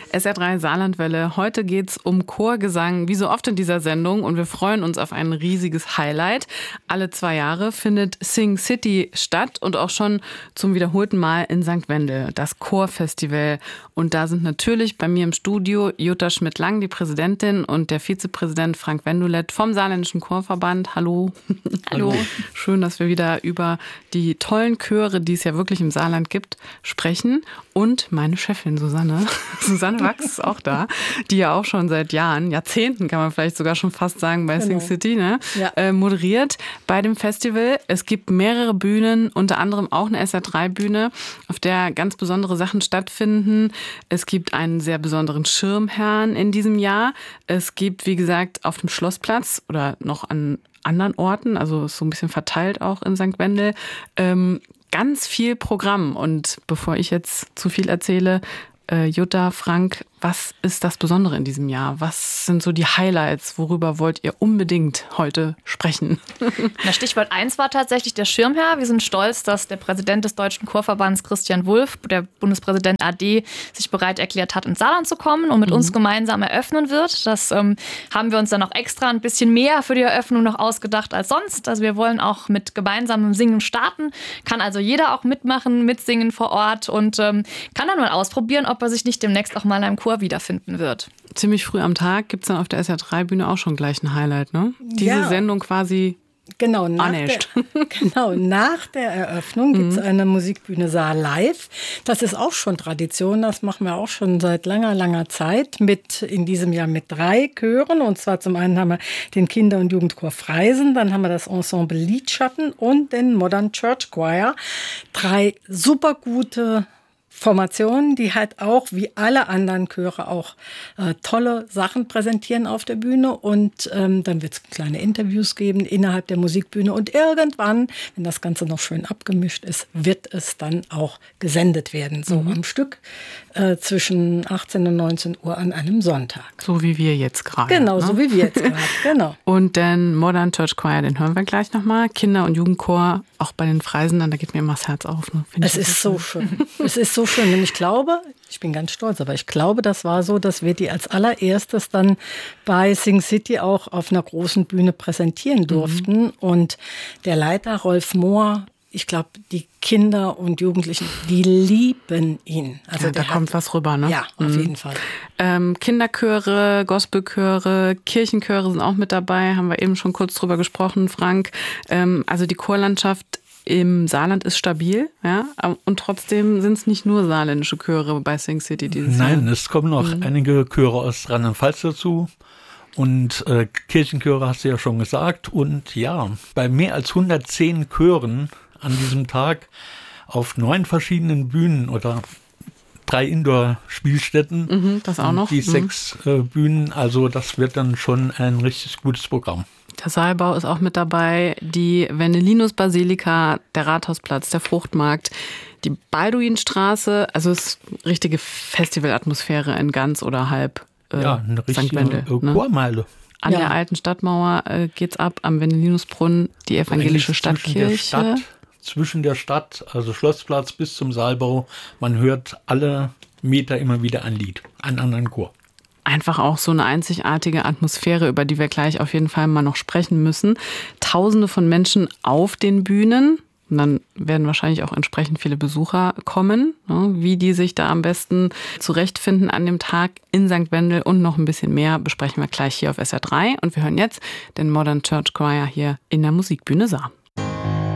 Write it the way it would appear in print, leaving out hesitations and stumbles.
SR3 Saarlandwelle. Heute geht's um Chorgesang, wie so oft in dieser Sendung. Und wir freuen uns auf ein riesiges Highlight. Alle 2 Jahre findet Sing City statt und auch schon zum wiederholten Mal in St. Wendel, das Chorfestival. Und da sind natürlich bei mir im Studio Jutta Schmidt-Lang, die Präsidentin, und der Vizepräsident Frank Wendolet vom Saarländischen Chorverband. Hallo. Hallo. Schön, dass wir wieder über die tollen Chöre, die es ja wirklich im Saarland gibt, sprechen. Und meine Chefin Susanne Wachs ist auch da, die ja auch schon seit Jahren, Jahrzehnten kann man vielleicht sogar schon fast sagen, bei Sing City, ne? Ja. Moderiert bei dem Festival. Es gibt mehrere Bühnen, unter anderem auch eine SR3-Bühne, auf der ganz besondere Sachen stattfinden. Es gibt einen sehr besonderen Schirmherrn in diesem Jahr. Es gibt, wie gesagt, auf dem Schlossplatz oder noch an anderen Orten, also ist so ein bisschen verteilt auch in St. Wendel, ganz viel Programm. Und bevor ich jetzt zu viel erzähle, Jutta, Frank, was ist das Besondere in diesem Jahr? Was sind so die Highlights? Worüber wollt ihr unbedingt heute sprechen? Na, Stichwort 1 war tatsächlich der Schirmherr. Wir sind stolz, dass der Präsident des Deutschen Chorverbands, Christian Wulff, der Bundespräsident AD, sich bereit erklärt hat, ins Saarland zu kommen und mit uns gemeinsam eröffnen wird. Das haben wir uns dann auch extra ein bisschen mehr für die Eröffnung noch ausgedacht als sonst. Also wir wollen auch mit gemeinsamem Singen starten. Kann also jeder auch mitmachen, mitsingen vor Ort und kann dann mal ausprobieren, ob er sich nicht demnächst auch mal in einem Chor wiederfinden wird. Ziemlich früh am Tag gibt es dann auf der SR3-Bühne auch schon gleich ein Highlight, ne? Diese Sendung quasi nach der Eröffnung gibt es eine Musikbühne Saar live. Das ist auch schon Tradition, das machen wir auch schon seit langer Zeit, in diesem Jahr mit 3 Chören. Und zwar zum einen haben wir den Kinder- und Jugendchor Freisen, dann haben wir das Ensemble Lidschatten und den Modern Church Choir. 3 super gute Formationen, die halt auch wie alle anderen Chöre auch tolle Sachen präsentieren auf der Bühne, und dann wird es kleine Interviews geben innerhalb der Musikbühne, und irgendwann, wenn das Ganze noch schön abgemischt ist, wird es dann auch gesendet werden, so am Stück zwischen 18 und 19 Uhr an einem Sonntag. So wie wir jetzt gerade. Genau, ne? So wie wir jetzt gerade, genau. Und den Modern Church Choir, den hören wir gleich nochmal. Kinder- und Jugendchor, auch bei den Freisen, da geht mir immer das Herz auf. Ne? Es ist so schön. Es ist so schön. Und ich glaube, ich bin ganz stolz, aber ich glaube, das war so, dass wir die als allererstes dann bei Sing City auch auf einer großen Bühne präsentieren durften. Und der Leiter Rolf Mohr, ich glaube, die Kinder und Jugendlichen, die lieben ihn. Also ja, da kommt was rüber, ne? Ja, auf jeden Fall. Kinderchöre, Gospelchöre, Kirchenchöre sind auch mit dabei, haben wir eben schon kurz drüber gesprochen, Frank. Also die Chorlandschaft im Saarland ist stabil, ja, und trotzdem sind es nicht nur saarländische Chöre bei Sing City dieses Jahr. Nein, es kommen noch einige Chöre aus Rheinland-Pfalz dazu. Und Kirchenchöre hast du ja schon gesagt. Und ja, bei mehr als 110 Chören an diesem Tag auf 9 verschiedenen Bühnen oder 3 Indoor-Spielstätten. Das auch noch. Die 6 Bühnen, also das wird dann schon ein richtig gutes Programm. Der Saalbau ist auch mit dabei, die Vendelinus-Basilika, der Rathausplatz, der Fruchtmarkt, die Balduinstraße, also es ist richtige Festivalatmosphäre in ganz oder halb eine St. richtige Wendel. Chormeile. An der alten Stadtmauer geht's ab, am Vendelinusbrunnen, die evangelische Stadtkirche. Zwischen der Stadt, also Schlossplatz bis zum Saalbau, man hört alle Meter immer wieder ein Lied, einen anderen Chor. Einfach auch so eine einzigartige Atmosphäre, über die wir gleich auf jeden Fall mal noch sprechen müssen. Tausende von Menschen auf den Bühnen. Und dann werden wahrscheinlich auch entsprechend viele Besucher kommen, ne? Wie die sich da am besten zurechtfinden an dem Tag in St. Wendel und noch ein bisschen mehr besprechen wir gleich hier auf SR3. Und wir hören jetzt den Modern Church Choir hier in der Musikbühne Saar.